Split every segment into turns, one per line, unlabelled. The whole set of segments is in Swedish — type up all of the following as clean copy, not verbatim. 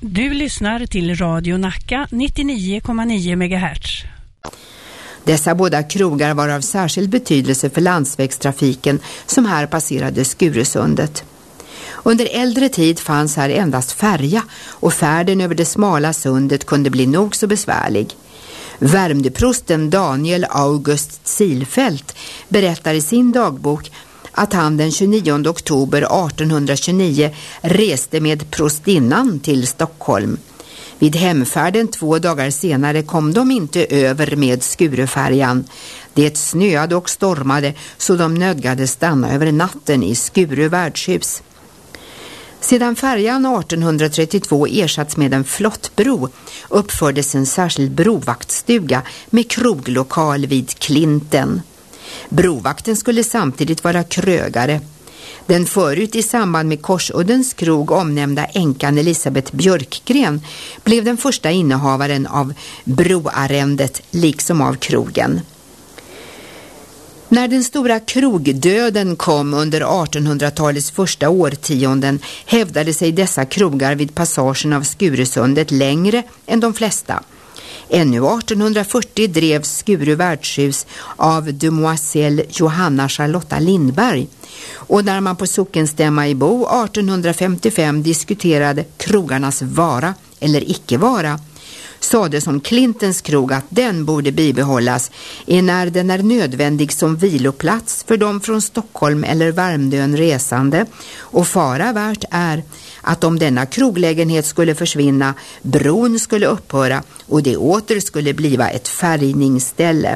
Du lyssnar till Radio Nacka 99,9 MHz.
Dessa båda krogar var av särskild betydelse för landsvägstrafiken som här passerade Skurusundet. Under äldre tid fanns här endast färja och färden över det smala sundet kunde bli nog så besvärlig. Värmdöprosten Daniel August Silfelt berättar i sin dagbok att han den 29 oktober 1829 reste med prostinnan till Stockholm. Vid hemfärden 2 dagar senare kom de inte över med Skurufärjan. Det snöade och stormade så de nödgades stanna över natten i Skuru värdshus. Sedan färjan 1832 ersatts med en flottbro uppfördes en särskild brovaktstuga med kroglokal vid Klinten. Brovakten skulle samtidigt vara krögare. Den förut i samband med Korsuddens krog omnämnda änkan Elisabeth Björkgren blev den första innehavaren av broarrendet liksom av krogen. När den stora krogdöden kom under 1800-talets första årtionden hävdade sig dessa krogar vid passagen av Skurusundet längre än de flesta. Ännu 1840 drevs Skuru värdshus av demoiselle Johanna Charlotta Lindberg. Och när man på sockenstämma i Bo 1855 diskuterade krogarnas vara eller icke vara, sades om Klintens krog att den borde bibehållas när den är nödvändig som viloplats för dem från Stockholm eller Värmdön resande, och fara värt är att om denna kroglägenhet skulle försvinna, bron skulle upphöra och det åter skulle bliva ett färgningsställe.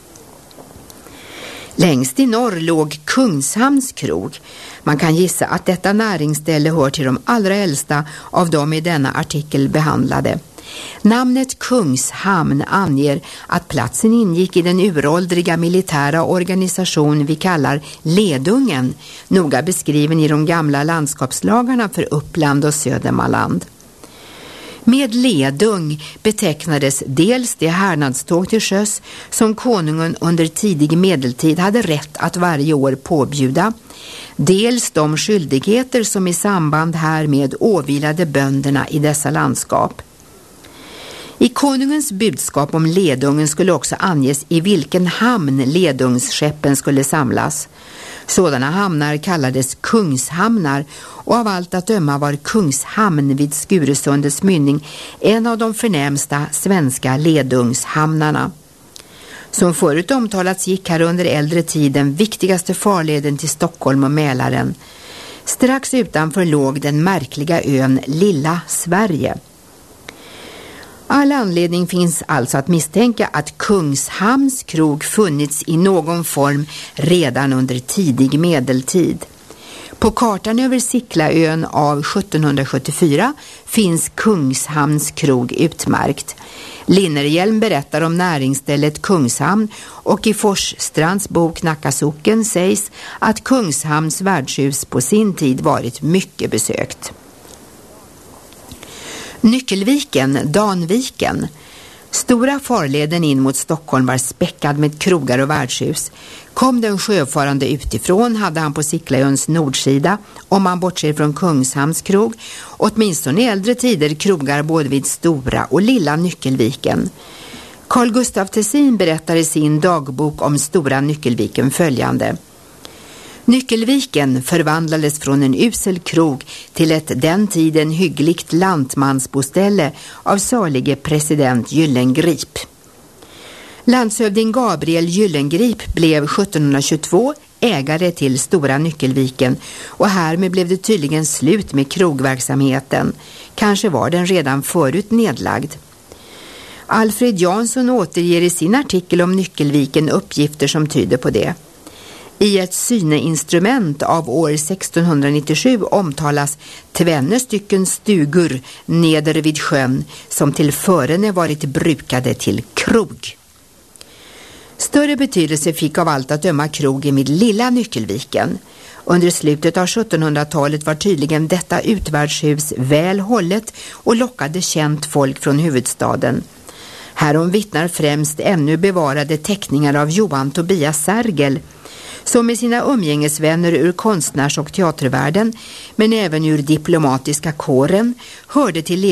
Längst i norr låg Kungshamns krog. Man kan gissa att detta näringsställe hör till de allra äldsta av dem i denna artikel behandlade. Namnet Kungshamn anger att platsen ingick i den uråldriga militära organisation vi kallar Ledungen, noga beskriven i de gamla landskapslagarna för Uppland och Södermanland. Med ledung betecknades dels det härnadståg till sjöss som konungen under tidig medeltid hade rätt att varje år påbjuda, dels de skyldigheter som i samband härmed åvilade bönderna i dessa landskap. I konungens budskap om ledungen skulle också anges i vilken hamn ledungsskeppen skulle samlas. Sådana hamnar kallades kungshamnar, och av allt att döma var Kungshamn vid Skurusundets mynning en av de förnämsta svenska ledungshamnarna. Som förut omtalats gick här under äldre tid den viktigaste farleden till Stockholm och Mälaren. Strax utanför låg den märkliga ön Lilla Sverige. All anledning finns alltså att misstänka att Kungshamns krog funnits i någon form redan under tidig medeltid. På kartan över Siklaön av 1774 finns Kungshamns krog utmärkt. Linnerhjelm berättar om näringsstället Kungshamn, och i Forsstrands bok Nackasocken sägs att Kungshamns värdshus på sin tid varit mycket besökt. Nyckelviken, Danviken. Stora farleden in mot Stockholm var späckad med krogar och värdshus. Kom den sjöfarande utifrån hade han på Siklaöns nordsida, om man bortser från Kungshamns krog, åtminstone i äldre tider krogar både vid Stora och Lilla Nyckelviken. Carl Gustaf Tessin berättar i sin dagbok om Stora Nyckelviken följande: Nyckelviken förvandlades från en usel krog till ett den tiden hyggligt lantmansboställe av salige president Gyllengrip. Landshövding Gabriel Gyllengrip blev 1722 ägare till Stora Nyckelviken, och härmed blev det tydligen slut med krogverksamheten. Kanske var den redan förut nedlagd. Alfred Jansson återger i sin artikel om Nyckelviken uppgifter som tyder på det. I ett syneinstrument av år 1697 omtalas 2 stycken stugor neder vid sjön som till förene varit brukade till krog. Större betydelse fick av allt att döma krogen vid Lilla Nyckelviken. Under slutet av 1700-talet var tydligen detta utvärdshus väl hållet och lockade känt folk från huvudstaden. Härom vittnar främst ännu bevarade teckningar av Johan Tobias Sergel, som med sina umgängesvänner ur konstnärs- och teatervärlden, men även ur diplomatiska kåren, hörde till